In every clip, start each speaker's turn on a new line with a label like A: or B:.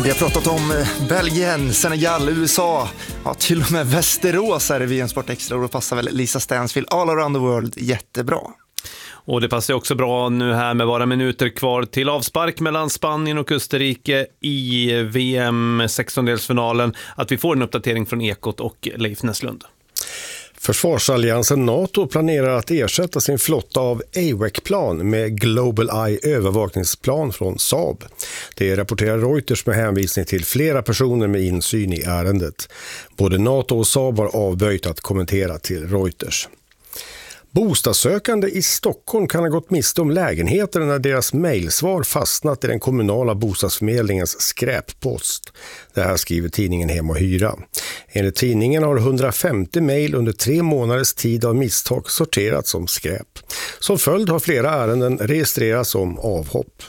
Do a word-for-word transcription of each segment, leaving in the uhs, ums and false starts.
A: Vi har pratat om Belgien, Senegal, U S A, ja, till och med Västerås är det V M-sport extra, och då passar väl Lisa Stansfield All Around the World jättebra.
B: Och det passar också bra nu här med bara minuter kvar till avspark mellan Spanien och Österrike i V M sextondelsfinalen att vi får en uppdatering från Ekot och Leif Näslund.
C: Försvarsalliansen NATO planerar att ersätta sin flotta av A W E C-plan med Global Eye övervakningsplan från Saab. Det rapporterar Reuters med hänvisning till flera personer med insyn i ärendet. Både NATO och Saab har avböjt att kommentera till Reuters. Bostadssökande i Stockholm kan ha gått miste om lägenheter när deras mejlsvar fastnat i den kommunala bostadsförmedlingens skräppost. Det här skriver tidningen Hem och Hyra. Enligt tidningen har hundrafemtio mejl under tre månaders tid av misstag sorterats som skräp. Som följd har flera ärenden registrerats som avhopp.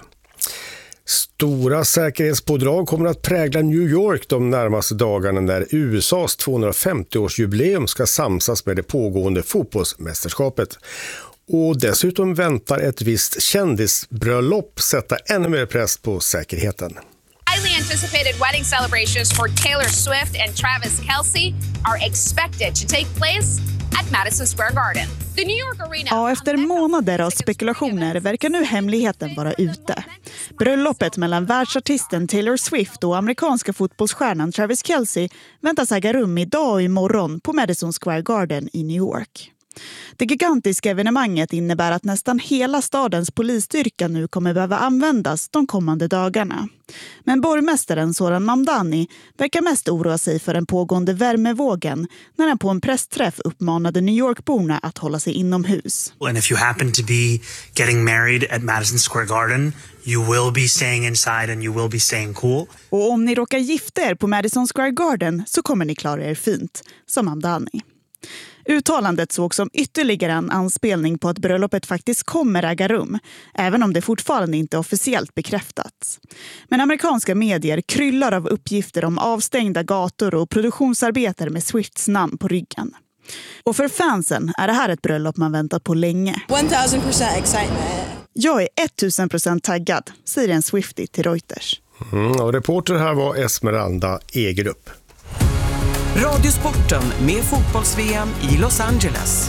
C: Stora säkerhetspådrag kommer att prägla New York de närmaste dagarna när U S A:s tvåhundrafemtio-årsjubileum ska samsas med det pågående fotbollsmästerskapet. Och dessutom väntar ett visst kändisbröllop sätta ännu mer press på säkerheten.
D: Highly anticipated wedding celebrations for Taylor Swift and Travis Kelce are expected to take place at Madison Square Garden. The New York Arena.
E: Ja, efter månader av spekulationer verkar nu hemligheten vara ute. Bröllopet mellan världsartisten Taylor Swift och amerikanska fotbollsstjärnan Travis Kelce väntas äga rum idag och imorgon på Madison Square Garden i New York. Det gigantiska evenemanget innebär att nästan hela stadens polisstyrka nu kommer behöva användas de kommande dagarna. Men borgmästaren Zoran Mamdani verkar mest oroa sig för den pågående värmevågen när han på en pressträff uppmanade New York-borna att hålla sig inomhus.
F: And if you happen to be getting married at Madison Square Garden, you will be staying inside and you will be staying cool.
E: Och om ni råkar gifta er på Madison Square Garden så kommer ni klara er fint, sa Mamdani. Uttalandet såg som ytterligare en anspelning på att bröllopet faktiskt kommer äga rum, även om det fortfarande inte officiellt bekräftats. Men amerikanska medier kryllar av uppgifter om avstängda gator och produktionsarbetare med Swifts namn på ryggen. Och för fansen är det här ett bröllop man väntat på länge.
G: tusen procent excitement.
E: Jag är tusen procent taggad, säger en Swiftie till Reuters.
C: Mm, och reporter här var Esmeralda Egerup.
H: Radiosporten med fotbolls-V M i Los Angeles.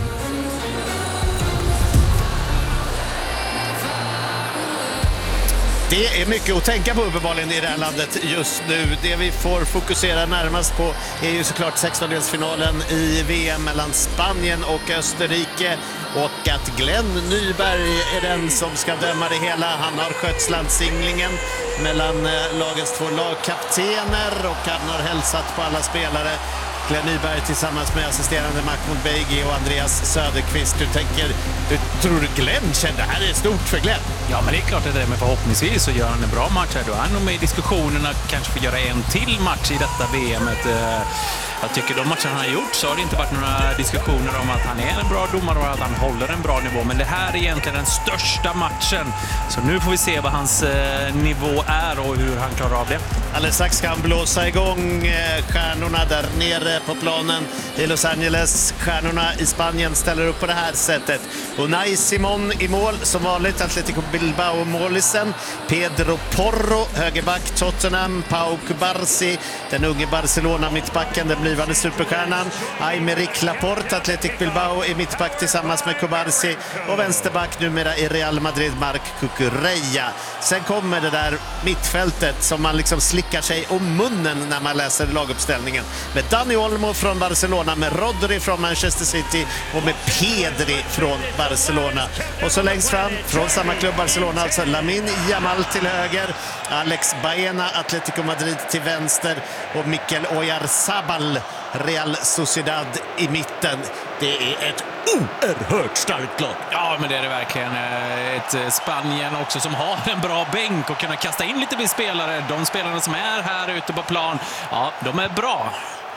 I: Det är mycket att tänka på uppenbarligen i det här landet just nu. Det vi får fokusera närmast på är ju såklart sextondelsfinalen i V M mellan Spanien och Österrike. Och att Glenn Nyberg är den som ska döma det hela. Han har skött slansinglingen mellan lagens två lagkaptener och han har hälsat på alla spelare. Glenn Nyberg tillsammans med assisterande Mahmoud Beigi och Andreas Söderqvist. Du tänker, du tror Glenn känner det här är stort för Glenn?
J: Ja, men det är klart att det är, men förhoppningsvis så gör han en bra match här. Då är han nog med i diskussionerna, kanske får göra en till match i detta V M-et. Jag tycker de matcherna han har gjort så har det inte varit några diskussioner om att han är en bra domare och att han håller en bra nivå. Men det här är egentligen den största matchen. Så nu får vi se vad hans eh, nivå är och hur han klarar av det.
I: Alldeles strax ska han blåsa igång eh, stjärnorna där nere på planen i Los Angeles. Stjärnorna i Spanien ställer upp på det här sättet. Unai Simon i mål, som vanligt Atletico Bilbao målisen. Pedro Porro, högerback Tottenham. Pau Cubarsí, den unge Barcelona mittbacken, den blivande superstjärnan. Aymeric Laporte, Athletic Bilbao i mittback tillsammans med Cubarsí. Och vänsterback numera i Real Madrid, Marc Cucurella. Sen kommer det där mittfältet som man liksom slickar sig om munnen när man läser laguppställningen. Med Dani Olmo från Barcelona, med Rodri från Manchester City och med Pedri från Barcelona. Och så längst fram från samma klubb Barcelona, alltså Lamine Yamal till höger, Alex Baena, Atletico Madrid till vänster och Mikel Oyarzabal, Real Sociedad i mitten. Det är ett oerhört starkt lag.
J: Ja, men det är det verkligen. Ett Spanien också som har en bra bänk och kunna kasta in lite vid spelare. De spelarna som är här ute på plan, ja, de är bra.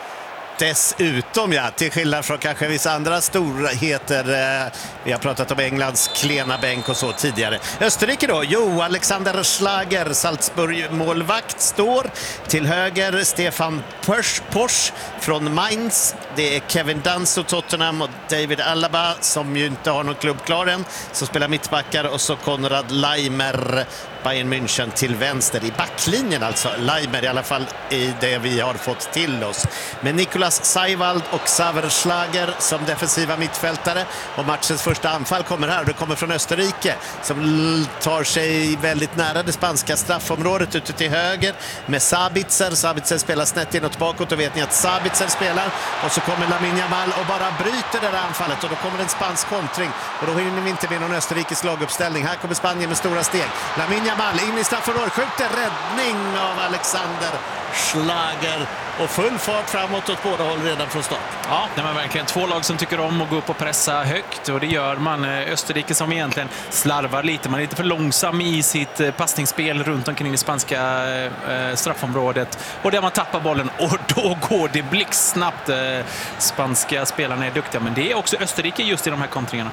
I: Dessutom, ja, till skillnad från kanske vissa andra storheter, eh, vi har pratat om Englands klena bänk och så tidigare. Österrike då, jo, Alexander Schlager, Salzburg-målvakt, står till höger. Stefan Posch, Posch från Mainz. Det är Kevin Danso, Tottenham, och David Alaba, som ju inte har någon klubb klar än, som spelar mittbackar, och så Konrad Laimer Bayern München till vänster i backlinjen, alltså Leimer i alla fall i det vi har fått till oss. Med Niklas Seiwald och Xaver Schlager som defensiva mittfältare, och matchens första anfall kommer här och det kommer från Österrike som tar sig väldigt nära det spanska straffområdet ute till höger med Sabitzer. Sabitzer spelar snett inåt bakåt och vet ni att Sabitzer spelar, och så kommer Lamine Yamal och bara bryter det där anfallet och då kommer en spansk kontring och då hinner vi inte med någon Österrikes laguppställning. Här kommer Spanien med stora steg. Lamine Yamal in i straffområdet, skjuter, räddning av Alexander Schlager och full fart framåt åt båda håll redan från start.
J: Ja, det var verkligen två lag som tycker om att gå upp och pressa högt, och det gör man. Österrike som egentligen slarvar lite, man är lite för långsam i sitt passningsspel runt omkring det spanska eh, straffområdet, och där man tappar bollen och då går det blixtsnabbt. Eh, spanska spelarna är duktiga, men det är också Österrike just i de här kontringarna.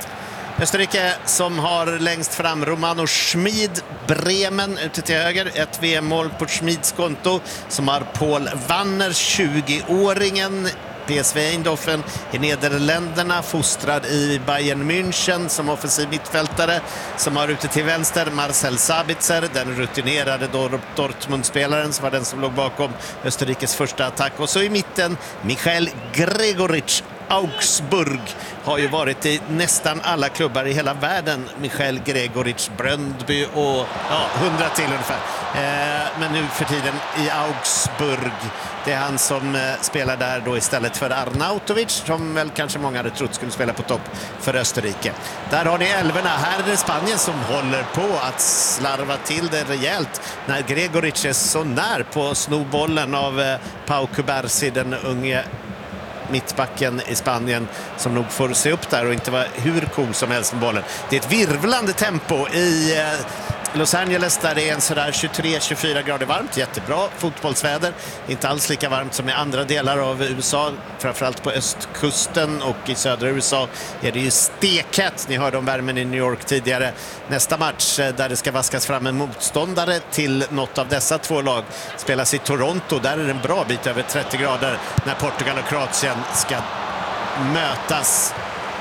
I: Österrike som har längst fram Romano Schmid, Bremen ute till höger, ett V M-mål på Schmids konto, som har Paul Wanner, tjugo-åringen, P S V Eindhoven i Nederländerna, fostrad i Bayern München som offensiv mittfältare, som har ute till vänster Marcel Sabitzer, den rutinerade Dortmund-spelaren som var den som låg bakom Österrikes första attack, och så i mitten Michael Gregoritsch, Augsburg, har ju varit i nästan alla klubbar i hela världen. Michael Gregoritsch, Bröndby och ja, hundra till ungefär. Eh, men nu för tiden i Augsburg. Det är han som eh, spelar där då istället för Arnautovic, som väl kanske många hade trott skulle spela på topp för Österrike. Där har ni elverna. Här är det Spanien som håller på att slarva till det rejält när Gregoritsch är så när på snowbollen av eh, Pau Cubarsí, den unge mittbacken i Spanien, som nog får se upp där och inte vara hur cool som helst med bollen. Det är ett virvlande tempo i eh, Los Angeles där det är en sådär tjugotre till tjugofyra grader varmt, jättebra fotbollsväder, inte alls lika varmt som i andra delar av U S A, framförallt på östkusten, och i södra U S A är det ju stekhett. Ni hörde om värmen i New York tidigare. Nästa match där det ska vaskas fram en motståndare till något av dessa två lag spelas i Toronto, där är det en bra bit över trettio grader när Portugal och Kroatien ska mötas.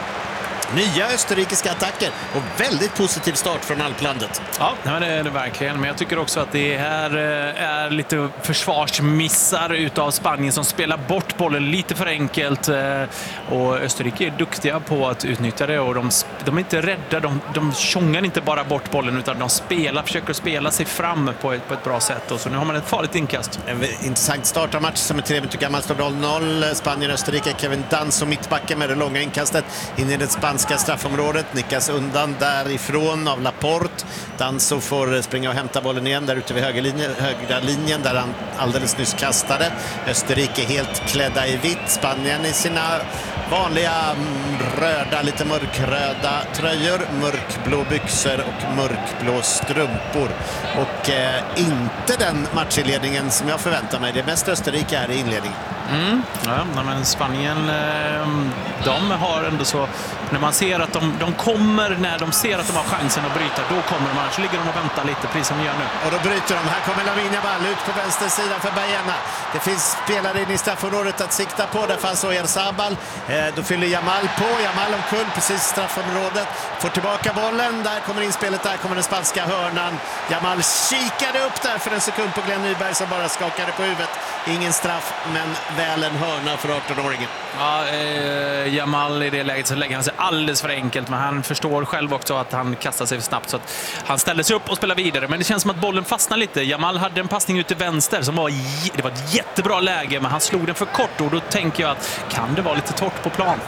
I: Nya österrikiska attacker och väldigt positiv start från alplandet.
J: Ja, det är det verkligen. Men jag tycker också att det här är lite försvarsmissar utav Spanien som spelar bort bollen lite för enkelt. Och Österrike är duktiga på att utnyttja det, och de, de är inte rädda. De, de tjongar inte bara bort bollen, utan de spelar, försöker spela sig fram på ett, på ett bra sätt. Och så nu har man ett farligt inkast.
I: En intressant start av match som är tre minuter gammal, står noll noll. Spanien-Österrike, Kevin Danso mittbacken med det långa inkastet in i det spanska straffområdet, nickas undan därifrån av Laporte. Danso får springa och hämta bollen igen där ute vid högerlinjen, högra linjen där han alldeles nyss kastade. Österrike helt klädda i vitt, Spanien i sina vanliga röda, lite mörkröda tröjor, mörkblå byxor och mörkblå strumpor, och eh, inte den matchinledningen som jag förväntar mig. Det är mest Österrike här i inledningen.
J: Mm, ja, men Spanien, de har ändå så, när man ser att de, de kommer, när de ser att de har chansen att bryta, då kommer de, annars ligger de och väntar lite, precis som de gör nu.
I: Och då bryter de. Här kommer Lamine Yamal ut på vänster sida för Bayerna. Det finns spelare in i straffområdet att sikta på. Där fanns Oyarzabal. Eh, då fyller Yamal på. Yamal omkull precis straffområdet. Får tillbaka bollen. Där kommer inspelet. Där kommer den spanska hörnan. Yamal kikade upp där för en sekund på Glenn Nyberg som bara skakade på huvudet. Ingen straff, men väl en hörna för arton-åringen.
J: Ja, eh, Yamal i det läget så lägger han sig alldeles för enkelt, men han förstår själv också att han kastar sig för snabbt, så att han ställer sig upp och spelar vidare. Men det känns som att bollen fastnar lite. Yamal hade en passning ut till vänster som var, det var ett jättebra läge, men han slog den för kort, och då tänker jag att kan det vara lite torrt på plan?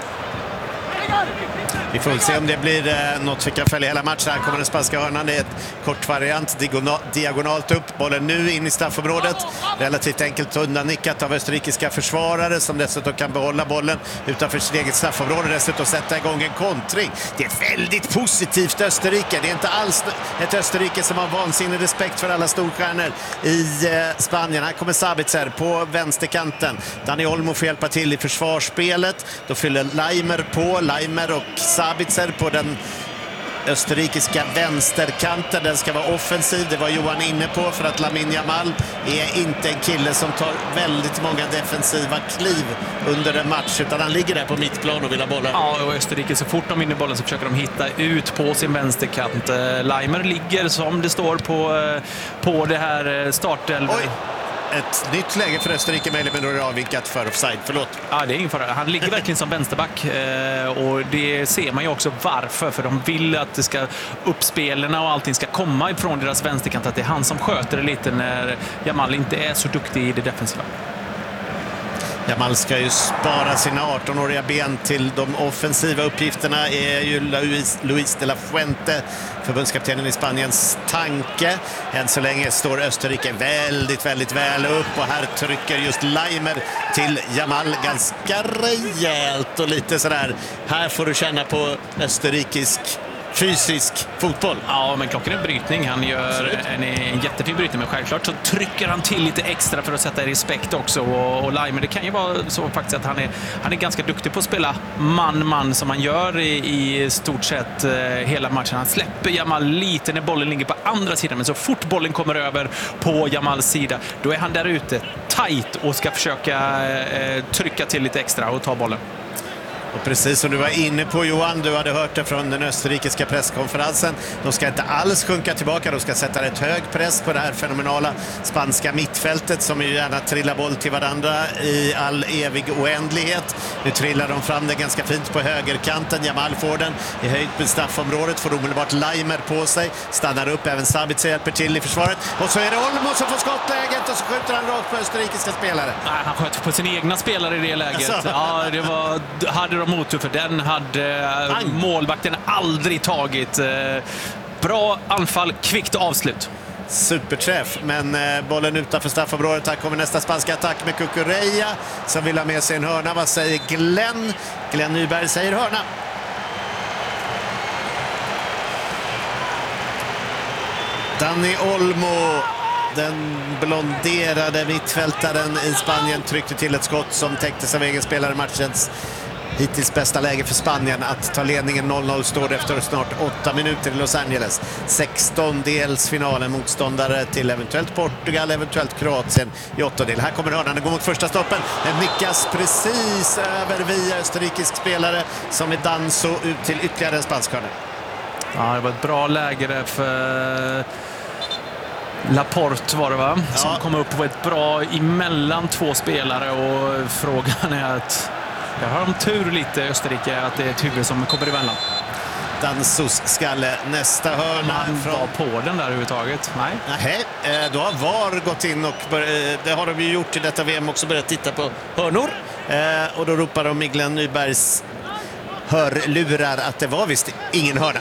I: Vi får se om det blir eh, något vi kan följa hela matchen. Här kommer den spanska hörnan. Det är ett kort variant, diagonal, diagonalt upp. Bollen nu in i straffområdet. Relativt enkelt undannickat av österrikiska försvarare som dessutom kan behålla bollen utanför sitt eget straffområde. Dessutom sätta igång en kontring. Det är ett väldigt positivt Österrike. Det är inte alls ett Österrike som har vansinnig respekt för alla storstjärnor i eh, Spanien. Här kommer Sabitzer på vänsterkanten. Dani Olmo får hjälpa till i försvarsspelet. Då fyller Leimer på. Leimer och Sabitzer på den österrikiska vänsterkanten. Den ska vara offensiv, det var Johan inne på, för att Lamine Yamal är inte en kille som tar väldigt många defensiva kliv under en match, utan han ligger där på mittplan och vill ha bollen.
J: Ja, och Österrike, så fort de vinner bollen så försöker de hitta ut på sin vänsterkant. Leimer ligger som det står på, på det här startelvan.
I: Oj! Ett nytt läge för Österrike, men då är det avvinkat för offside. Förlåt.
J: Ja, det är ingen fara. Han ligger verkligen som vänsterback. Och det ser man ju också varför. För de vill att det ska uppspelarna och allting ska komma ifrån deras vänsterkant. Att det är han som sköter det lite när Yamal inte är så duktig i det defensiva.
I: Yamal ska ju spara sina arton-åriga ben till de offensiva uppgifterna, är ju Luis, Luis de la Fuente, förbundskaptenen i Spaniens tanke. Än så länge står Österrike väldigt, väldigt väl upp, och här trycker just Leimer till Yamal ganska rejält och lite sådär. Här får du känna på österrikisk fysisk fotboll.
J: Ja, men klockan är en brytning. Han gör en, en jättefin brytning, men självklart så trycker han till lite extra för att sätta i respekt också. Och, och Leimer, det kan ju vara så faktiskt att han är, han är ganska duktig på att spela man-man som han gör i, i stort sett eh, hela matchen. Han släpper Yamal lite när bollen ligger på andra sidan, men så fort bollen kommer över på Yamals sida, då är han där ute tight och ska försöka eh, trycka till lite extra och ta bollen.
I: Och precis som du var inne på, Johan, du hade hört det från den österrikiska presskonferensen. De ska inte alls sjunka tillbaka, de ska sätta ett hög press på det här fenomenala spanska mittfältet som ju gärna trillar boll till varandra i all evig oändlighet. Nu trillar de fram det ganska fint på högerkanten. Yamal får den i höjd på straffområdet, får omedelbart Leimer på sig, stannar upp, även Sabitzer hjälper till i försvaret. Och så är det Olmo som får skottläget och så skjuter han rakt på österrikiska spelare.
J: Nej, han sköt på sina egna spelare i det läget.
I: Alltså.
J: Ja, det var, hade de motor för den hade Aj. målvakten aldrig tagit. Bra anfall, kvickt avslut.
I: Superträff, men eh, bollen utanför straffområdet. Här kommer nästa spanska attack med Cucurella som vill ha med sig en hörna. Vad säger Glenn? Glenn Nyberg säger hörna. Dani Olmo, den blonderade mittfältaren i Spanien, tryckte till ett skott som täcktes av egen spelare. Matchens hittills bästa läge för Spanien att ta ledningen. noll noll står det efter snart åtta minuter i Los Angeles. sextondelsfinalen, motståndare till eventuellt Portugal, eventuellt Kroatien i åttondel. Här kommer hörnan, den går mot första stoppen. Den nickas precis över via österrikisk spelare som är Danso ut till ytterligare en spansk hörna.
J: Ja, det var ett bra läge där för Laporte var det, va? Som ja. kom upp på ett bra emellan två spelare, och frågan är att jag har de tur lite i Österrike att det är ett huvud som kommer emellan.
I: Dansos skalle, nästa hörna.
J: Han från... var på den där överhuvudtaget. Nej.
I: Nej, då har V A R gått in och bör... det har de ju gjort i detta V M också, börjat titta på hörnor. Eh, och då ropar de i Glenn Nybergs hörlurar att det var visst ingen hörna.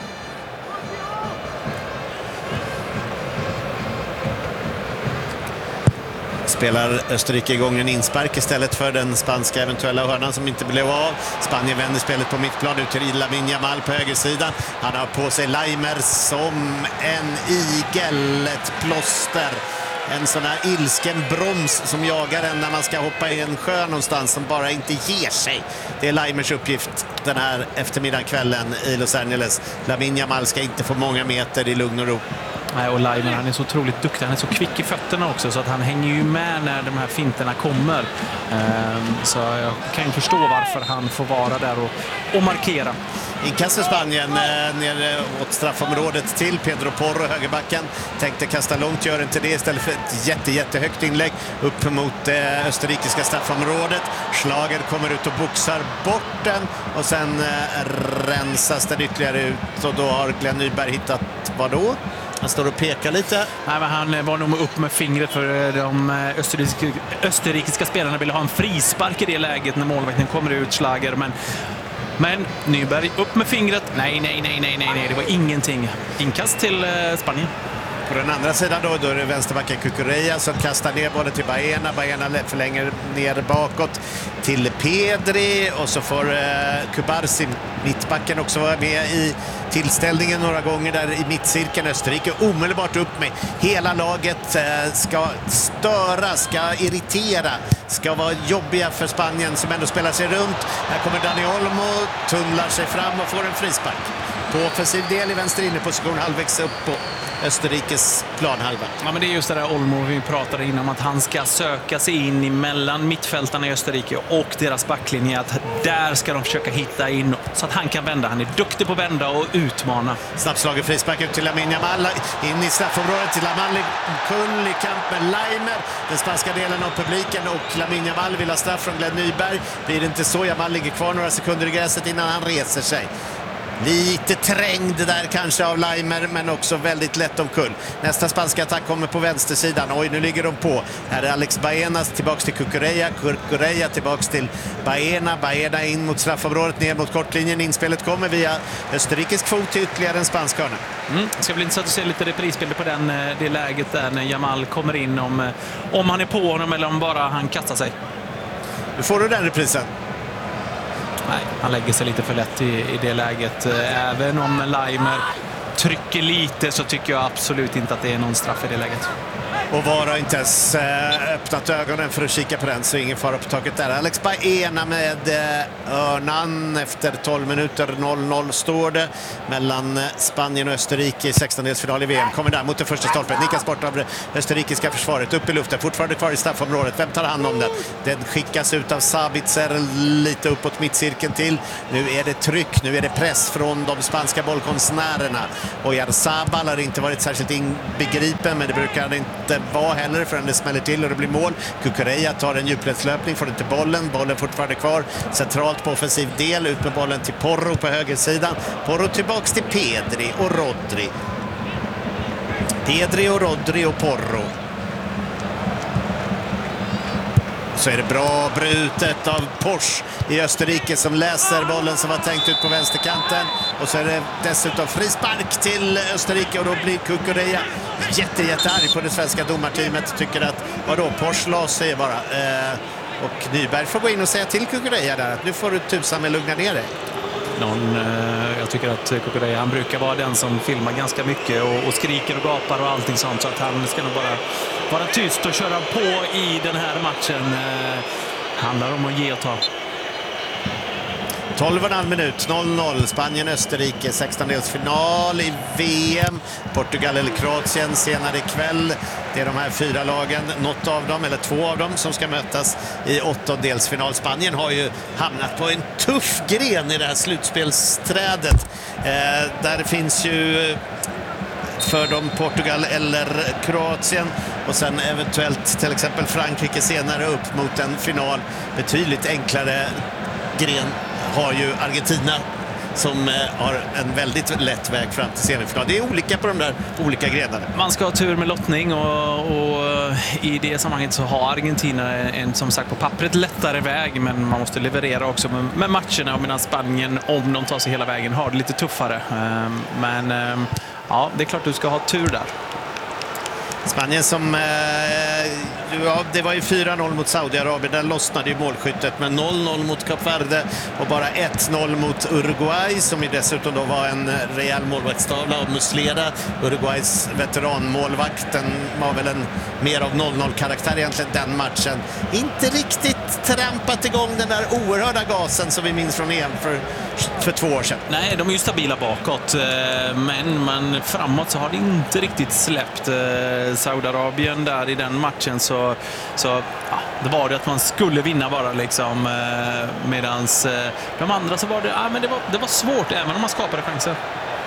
I: Spelar Österrike igång en inspark istället för den spanska eventuella hörnan som inte blev av. Spanien vänder spelet på mittplan ut till Lamine Yamal på högersidan. Han har på sig Leimer som en igel, ett plåster. En sån här ilsken broms som jagar en när man ska hoppa i en sjö någonstans, som bara inte ger sig. Det är Leimers uppgift den här eftermiddagskvällen i Los Angeles. Lamine Yamal ska inte få många meter i lugn och ro.
J: Nej, och Leimer, han är så otroligt duktig. Han är så kvick i fötterna också, så att han hänger ju med när de här finterna kommer. Um, så jag kan ju förstå varför han får vara där och, och markera.
I: Inkast för Spanien eh, ner åt straffområdet till Pedro Porro, högerbacken. Tänkte kasta långt, gör inte det istället för ett jätte, jättehögt inlägg upp mot eh, österrikiska straffområdet. Schlager kommer ut och boxar bort den och sen eh, rensas den ytterligare ut, och då har Glenn Nyberg hittat vad då? Han står och pekar lite.
J: Nej, men han var nog upp med fingret för de österrikiska, österrikiska spelarna ville ha en frispark i det läget när målvakten kommer ut, Schlager. Men, men Nyberg upp med fingret. Nej, nej, nej, nej, nej, nej. Det var ingenting. Inkast till Spanien.
I: På den andra sidan då, då är det vänsterbacken Cucurella som kastar ner bollen till Baena. Baena förlänger ner bakåt till Pedri, och så får eh, Kubarsi, mittbacken, också vara med i tillställningen några gånger där i mittcirkeln. Österrike omedelbart upp med hela laget, eh, ska störa, ska irritera, ska vara jobbiga för Spanien som ändå spelar sig runt. Här kommer Dani Olmo, tunnlar sig fram och får en frispark. på offensiv del i vänster inneposition halvvägs upp på Österrikes planhalva.
J: Ja, men det är just det där Olmo vi pratade innan, att han ska söka sig in mellan mittfältarna i Österrike och deras backlinje, att där ska de försöka hitta in så att han kan vända. Han är duktig på att vända och utmana.
I: Snabbslaget frispark ut till Lamine Yamal, in i straffområdet till Yamal, kull i kamp med Leimer, den spanska delen av publiken, och Lamine Yamal vill ha straff från Glenn Nyberg. Blir det inte så, Yamal ligger kvar några sekunder i gräset innan han reser sig. Lite trängd där kanske av Leimer, men också väldigt lätt omkull. Nästa spanska attack kommer på vänstersidan. Oj, nu ligger de på. Här är Alex Baena tillbaks till Cucurella. Cucurella tillbaks till Baena. Baena in mot straffområdet, ner mot kortlinjen. Inspelet kommer via österrikisk fot till ytterligare en spansk hörna.
J: Mm. Det ska bli intressant att se lite reprisbilder på den, det läget där när Yamal kommer in, om, om han är på honom eller om bara han kastar sig.
I: Nu får du den reprisen.
J: Nej, han lägger sig lite för lätt i, i det läget. Även om Leimer trycker lite så tycker jag absolut inte att det är någon straff i det läget.
I: Och var har inte ens äh, öppnat ögonen för att kika på den, så ingen fara på taket där. Alex Baena med äh, Örnan efter tolv minuter, noll noll står det mellan Spanien och Österrike i sextondelsfinal i V M. Kommer där mot det första stolpen, nickas bort av det österrikiska försvaret, upp i luften, fortfarande kvar i straffområdet. Vem tar hand om den? Den skickas ut av Sabitzer lite uppåt mittcirkeln till. Nu är det tryck, nu är det press från de spanska bollkonstnärerna. Och Jarzabal har inte varit särskilt inbegripen, men det brukar inte var heller förrän det smäller till och det blir mål. Cucurella tar en djupledslöpning, får inte bollen. Bollen fortfarande kvar centralt på offensiv del. Ut med bollen till Porro på högersidan. Porro tillbaks till Pedri och Rodri. Pedri och Rodri och Porro. Så är det bra brutet av Porsche i Österrike som läser bollen som var tänkt ut på vänsterkanten. Och så är det dessutom frispark till Österrike och då blir Cucurella jätte, jättearg på det svenska domarteamet. Tycker att, vadå, Porsche la sig bara. Eh, och Nyberg får gå in och säga till Cucurella där att nu får du tusan med lugna ner dig.
J: Någon, eh, jag tycker att Cucurella, han brukar vara den som filmar ganska mycket och, och skriker och gapar och allting sånt, så att han ska nog bara vara tyst och köra på i den här matchen. Eh, handlar om att ge och ta.
I: tolv och en halv minut, noll noll. Spanien-Österrike, sextondelsfinal i V M. Portugal eller Kroatien senare ikväll. Det är de här fyra lagen, något av dem, eller två av dem, som ska mötas i åttondelsfinal. Spanien har ju hamnat på en tuff gren i det här slutspelsträdet. Eh, där finns ju för dem Portugal eller Kroatien och sen eventuellt till exempel Frankrike senare upp mot en final. Betydligt enklare gren har ju Argentina, som har en väldigt lätt väg fram till semifinal. Det är olika på de där olika grenarna.
J: Man ska ha tur med lottning och, och i det sammanhanget så har Argentina en, som sagt, på pappret lättare väg, men man måste leverera också med, med matcherna, och medan Spanien, om de tar sig hela vägen, har det lite tuffare. Men ja, det är klart du ska ha tur där.
I: Spanien som, eh, ja, det var ju fyra noll mot Saudiarabien, där lossnade ju målskyttet, men noll noll mot Kap Verde och bara ett noll mot Uruguay, som ju dessutom då var en rejäl målvaktstavla av Muslera. Uruguays veteranmålvakt, den var väl en mer av noll noll-karaktär egentligen den matchen. Inte riktigt trampat igång den där oerhörda gasen som vi minns från E M för, för två år sedan.
J: Nej, de är ju stabila bakåt, men man, framåt så har det inte riktigt släppt. Saudiarabien där i den matchen så, så ja, det var det att man skulle vinna bara liksom, eh, medans eh, de andra så var det, ja, men det var, det var svårt även om man skapade chanser.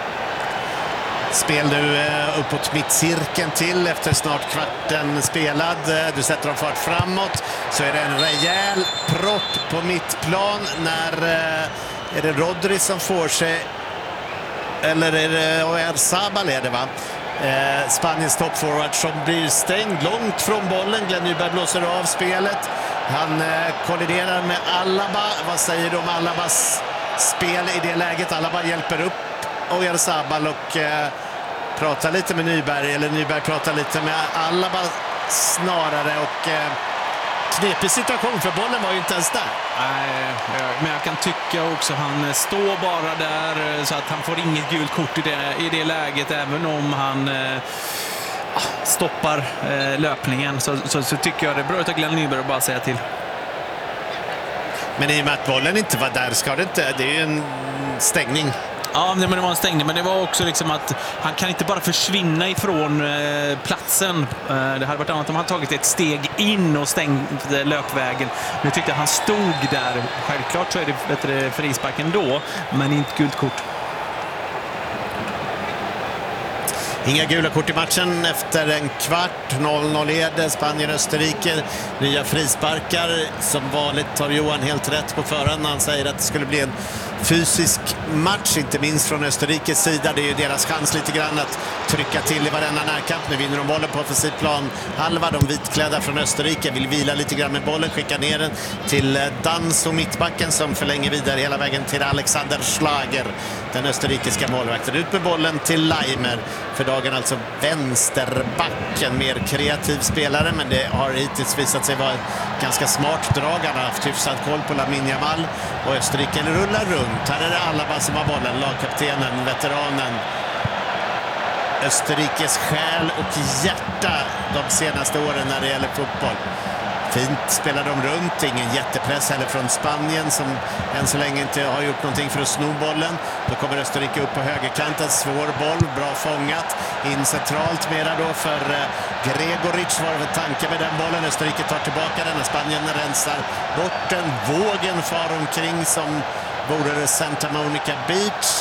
I: Spel nu eh, uppåt mittcirkeln till efter snart kvarten spelad. Du sätter dem fart framåt, så är det en rejäl propp på mittplan när eh, är det Rodri som får sig, eller är det Jarzabal är det va? Eh, Spaniens toppforward som blir stängd långt från bollen. Glenn Nyberg blåser av spelet. Han eh, kolliderar med Alaba. Vad säger du om Alabas spel i det läget? Alaba hjälper upp och Jarzabal och eh, pratar lite med Nyberg, eller Nyberg pratar lite med Alaba snarare, och eh, knepig situation för bollen var ju inte ens där.
J: Nej, men jag kan tycka också han står bara där så att han får inget gult kort i det, i det läget, även om han eh, stoppar eh, löpningen, så, så, så tycker jag det är bra att Glenn Nyberg bara säga till.
I: Men i och med att bollen inte var där ska det inte, det är ju en stängning.
J: Ja, men det var en stängning, men det var också liksom att han kan inte bara försvinna ifrån eh, platsen. Eh, det hade varit annat om han tagit ett steg in och stängt eh, löpvägen. Nu tyckte jag han stod där. Självklart så är det bättre frispark ändå, men inte gult kort.
I: Inga gula kort i matchen efter en kvart. noll noll leder Spanien-Österrike. Nya frisparkar. Som vanligt tar Johan helt rätt på förhand när han säger att det skulle bli en fysisk match, inte minst från Österrikes sida. Det är ju deras chans lite grann att trycka till i varenda närkamp. Nu vinner de bollen på offensiv plan. Halva de vitklädda från Österrike vill vila lite grann med bollen, skicka ner den till Dans och mittbacken som förlänger vidare hela vägen till Alexander Schlager, den österrikiska målvakten. Ut med bollen till Leimer, för dagen alltså vänsterbacken, mer kreativ spelare, men det har hittills visat sig vara ganska smart drag. Han har haft hyfsad koll på Lamine Yamal och Österrike rullar runt. Här är det Alaba som har bollen, lagkaptenen, veteranen. Österrikes själ och hjärta de senaste åren när det gäller fotboll. Fint spelar de runt, ingen jättepress heller från Spanien som än så länge inte har gjort någonting för att sno bollen. Då kommer Österrike upp på högerkanten, svår boll, bra fångat, in centralt mera då för Gregoric var det tanke med den bollen. Österrike tar tillbaka den och Spanien rensar bort den. Vågen far omkring som vore det Santa Monica Beach.